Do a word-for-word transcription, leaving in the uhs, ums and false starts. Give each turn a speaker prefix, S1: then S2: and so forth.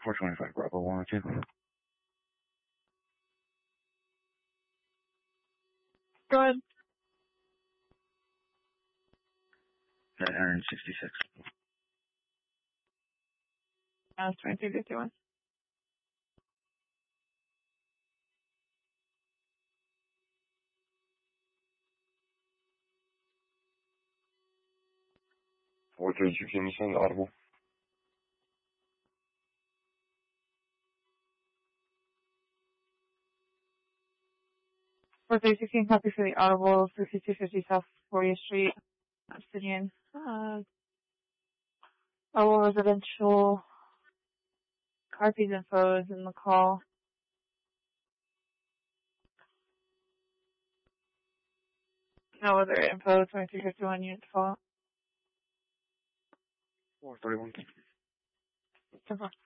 S1: four twenty-five Bravo one oh two.
S2: Go ahead.
S1: nine hundred sixty-six.
S2: Uh, twenty-three fifty-one.
S1: four thirty-two, can you send audible?
S2: four thirty-two, can copy for the Audible, fifty-two fifty South fortieth Street, Obsidian. Uh, Audible Residential. Carpy's info is in the call. No other info, twenty-three fifty-one unit to follow.
S1: four thirty-one.
S2: ten four.